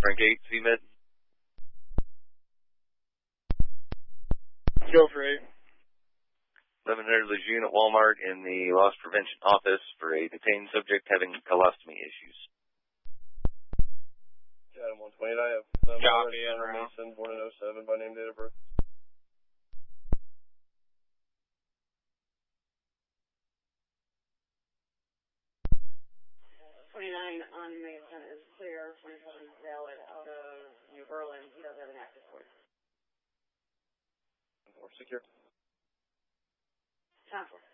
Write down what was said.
front gate, CMID. Go for 8. 1100 Lejeune at Walmart in the loss prevention office for a detained subject having colostomy issues. Adam 128, I have Copy, Mason, born in 07, by name, date of birth. 29 on Mason is clear, 27 is valid out of New Berlin. He does have an active order. Or secure. Time for.